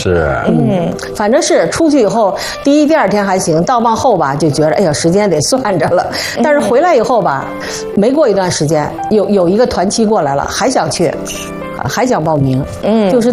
是， 反正是出去以后，第二天还行，到往后吧就觉得，哎呀，时间得算着了。但是回来以后吧，没过一段时间，有一个团期过来了，还想去。还想报名，就是